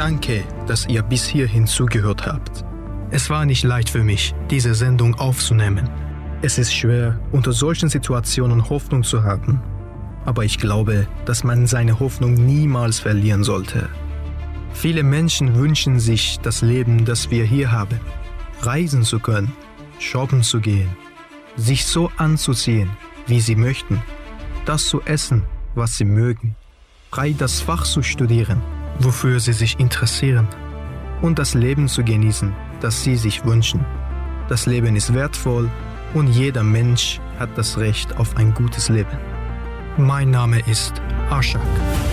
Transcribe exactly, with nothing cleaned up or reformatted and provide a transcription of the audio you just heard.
Danke, dass ihr bis hierhin zugehört habt. Es war nicht leicht für mich, diese Sendung aufzunehmen. Es ist schwer, unter solchen Situationen Hoffnung zu haben. Aber ich glaube, dass man seine Hoffnung niemals verlieren sollte. Viele Menschen wünschen sich das Leben, das wir hier haben. Reisen zu können, shoppen zu gehen, sich so anzuziehen, wie sie möchten, das zu essen, was sie mögen, frei das Fach zu studieren, wofür sie sich interessieren und das Leben zu genießen, das sie sich wünschen. Das Leben ist wertvoll und jeder Mensch hat das Recht auf ein gutes Leben. Mein Name ist Ashak.